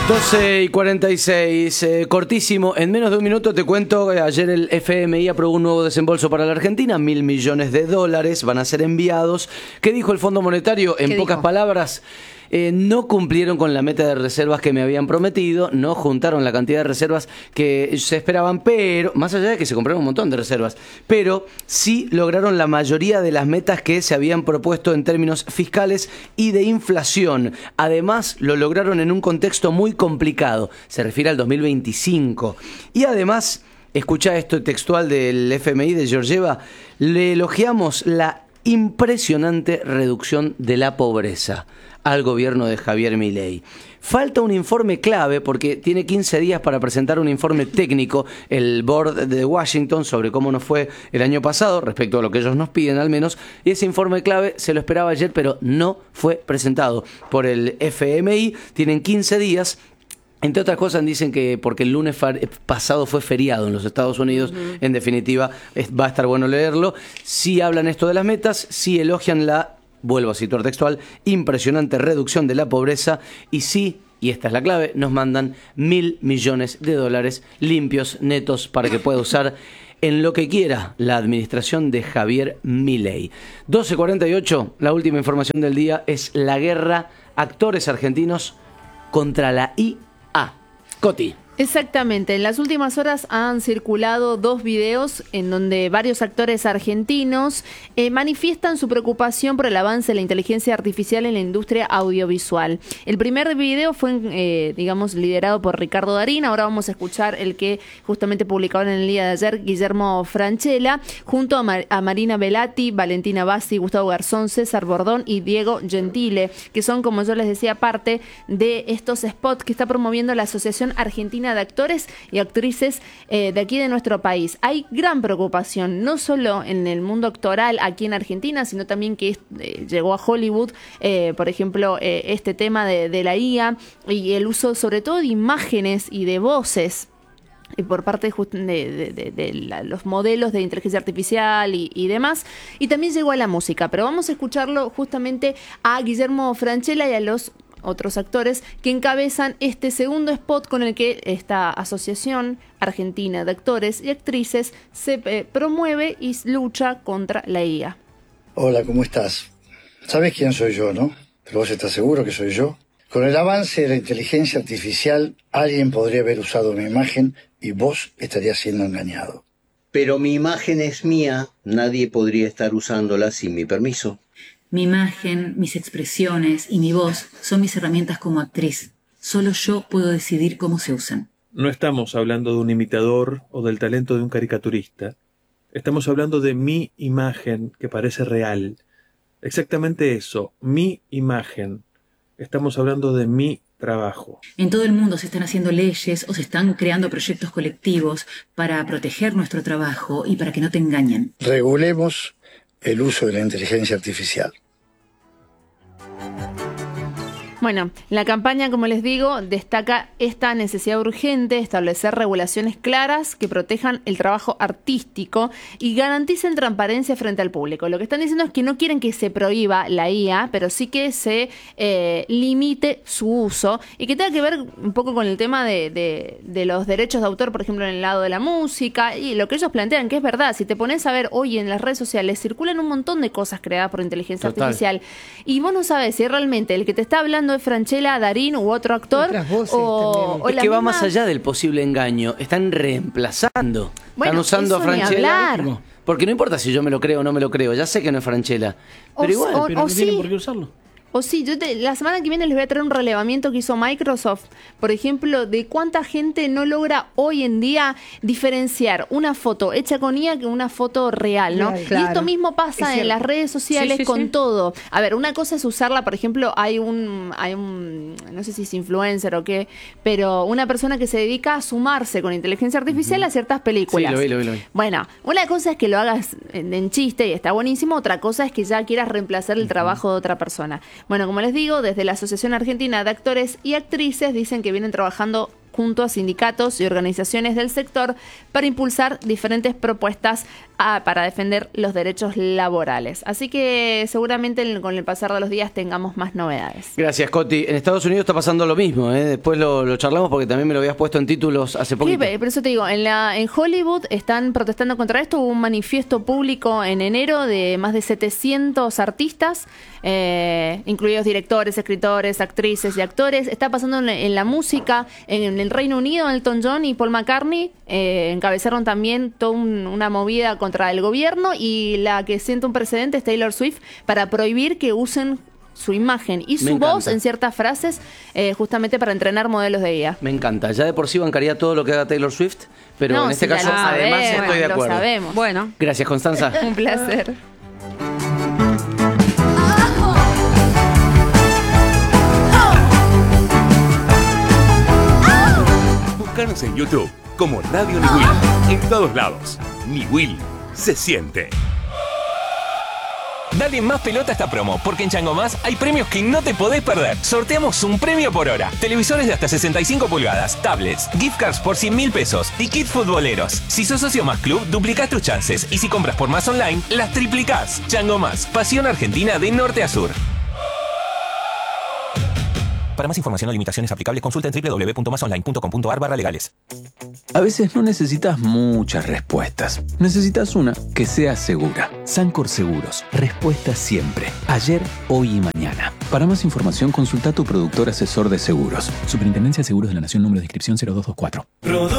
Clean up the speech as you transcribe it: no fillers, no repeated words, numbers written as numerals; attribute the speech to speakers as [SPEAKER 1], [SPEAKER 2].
[SPEAKER 1] 12:46, cortísimo. En menos de un minuto te cuento que ayer el FMI aprobó un nuevo desembolso para la Argentina. $1.000 millones van a ser enviados. ¿Qué dijo el Fondo Monetario? En pocas palabras, no cumplieron con la meta de reservas que me habían prometido, no juntaron la cantidad de reservas que se esperaban, pero, más allá de que se compraron un montón de reservas, pero sí lograron la mayoría de las metas que se habían propuesto en términos fiscales y de inflación. Además, lo lograron en un contexto muy complicado, se refiere al 2025. Y además, escucha esto textual del FMI de Georgieva, le elogiamos la impresionante reducción de la pobreza al gobierno de Javier Milei. Falta un informe clave porque tiene 15 días para presentar un informe técnico el Board de Washington sobre cómo nos fue el año pasado, respecto a lo que ellos nos piden al menos, y ese informe clave se lo esperaba ayer, pero no fue presentado por el FMI. Tienen 15 días. Entre otras cosas dicen que porque el lunes pasado fue feriado en los Estados Unidos, en definitiva va a estar bueno leerlo. Sí hablan esto de las metas, sí elogian la, vuelvo a citar textual, impresionante reducción de la pobreza y sí, y esta es la clave, nos mandan $1.000 millones limpios, netos, para que pueda usar en lo que quiera la administración de Javier Milei. 12:48, la última información del día es la guerra actores argentinos contra la IA. Coti.
[SPEAKER 2] Exactamente, en las últimas horas han circulado 2 videos en donde varios actores argentinos manifiestan su preocupación por el avance de la inteligencia artificial en la industria audiovisual. El primer video fue, liderado por Ricardo Darín. Ahora vamos a escuchar el que justamente publicaron en el día de ayer Guillermo Francella, junto a Marina Velati, Valentina Bassi, Gustavo Garzón, César Bordón y Diego Gentile, que son, como yo les decía, parte de estos spots que está promoviendo la Asociación Argentina de Actores y Actrices de aquí de nuestro país. Hay gran preocupación, no solo en el mundo actoral aquí en Argentina, sino también que llegó a Hollywood, por ejemplo, este tema de la IA y el uso sobre todo de imágenes y de voces por parte de los modelos de inteligencia artificial y demás, y también llegó a la música. Pero vamos a escucharlo justamente a Guillermo Francella y a los otros actores que encabezan este segundo spot con el que esta Asociación Argentina de Actores y Actrices se promueve y lucha contra la IA.
[SPEAKER 3] Hola, ¿cómo estás? ¿Sabes quién soy yo, no? ¿Pero vos estás seguro que soy yo? Con el avance de la inteligencia artificial, alguien podría haber usado mi imagen y vos estarías siendo engañado.
[SPEAKER 4] Pero mi imagen es mía, nadie podría estar usándola sin mi permiso.
[SPEAKER 5] Mi imagen, mis expresiones y mi voz son mis herramientas como actriz. Solo yo puedo decidir cómo se usan.
[SPEAKER 6] No estamos hablando de un imitador o del talento de un caricaturista. Estamos hablando de mi imagen que parece real. Exactamente eso, mi imagen. Estamos hablando de mi trabajo.
[SPEAKER 5] En todo el mundo se están haciendo leyes o se están creando proyectos colectivos para proteger nuestro trabajo y para que no te engañen.
[SPEAKER 3] Regulemos el uso de la inteligencia artificial.
[SPEAKER 2] Bueno, la campaña, como les digo, destaca esta necesidad urgente de establecer regulaciones claras que protejan el trabajo artístico y garanticen transparencia frente al público. Lo que están diciendo es que no quieren que se prohíba la IA, pero sí que se limite su uso y que tenga que ver un poco con el tema de los derechos de autor, por ejemplo, en el lado de la música, y lo que ellos plantean, que es verdad, si te pones a ver hoy en las redes sociales, circulan un montón de cosas creadas por inteligencia artificial, y vos no sabes si realmente el que te está hablando de Francella, Darín u otro actor o
[SPEAKER 1] es que va más allá del posible engaño. Están reemplazando, están usando a Francella, porque no importa si yo me lo creo o no me lo creo, ya sé que no es Francella, pero igual,
[SPEAKER 7] pero no tienen por qué usarlo.
[SPEAKER 2] O sí, la semana que viene les voy a traer un relevamiento que hizo Microsoft, por ejemplo, de cuánta gente no logra hoy en día diferenciar una foto hecha con IA que una foto real, ¿no? Claro. Y esto mismo pasa en las redes sociales con todo. A ver, una cosa es usarla, por ejemplo, hay un, no sé si es influencer o qué, pero una persona que se dedica a sumarse con inteligencia artificial a ciertas películas.
[SPEAKER 1] Sí, lo vi.
[SPEAKER 2] Bueno, una cosa es que lo hagas en chiste y está buenísimo, otra cosa es que ya quieras reemplazar el trabajo de otra persona. Bueno, como les digo, desde la Asociación Argentina de Actores y Actrices dicen que vienen trabajando junto a sindicatos y organizaciones del sector para impulsar diferentes propuestas para defender los derechos laborales. Así que seguramente con el pasar de los días tengamos más novedades.
[SPEAKER 1] Gracias, Coti. En Estados Unidos está pasando lo mismo, ¿eh? Después lo charlamos porque también me lo habías puesto en títulos hace poquito.
[SPEAKER 2] Sí, por eso te digo, en Hollywood están protestando contra esto. Hubo un manifiesto público en enero de más de 700 artistas, incluidos directores, escritores, actrices y actores. Está pasando en la música. En el Reino Unido, Elton John y Paul McCartney encabezaron también toda una movida contra el gobierno, y la que sienta un precedente es Taylor Swift para prohibir que usen su imagen y su voz en ciertas frases justamente para entrenar modelos de IA.
[SPEAKER 1] Me encanta. Ya de por sí bancaría todo lo que haga Taylor Swift, pero no, en este caso además estoy de acuerdo.
[SPEAKER 2] Lo sabemos. Bueno.
[SPEAKER 1] Gracias, Constanza.
[SPEAKER 2] Un placer.
[SPEAKER 7] Búscanos en YouTube como Radio Niwil. En todos lados. Niwil se siente.
[SPEAKER 8] Dale más pelota a esta promo, porque en Chango Más hay premios que no te podés perder. Sorteamos un premio por hora. Televisores de hasta 65 pulgadas, tablets, gift cards por 100.000 pesos y kits futboleros. Si sos socio Más Club, duplicás tus chances. Y si compras por Más Online, las triplicás. Chango Más, pasión argentina de norte a sur. Para más información o limitaciones aplicables, consulta en www.masonline.com.ar/legales.
[SPEAKER 9] A veces no necesitas muchas respuestas. Necesitas una que sea segura. Sancor Seguros. Respuesta siempre. Ayer, hoy y mañana. Para más información, consulta a tu productor asesor de seguros. Superintendencia de Seguros de la Nación, número de inscripción 0224.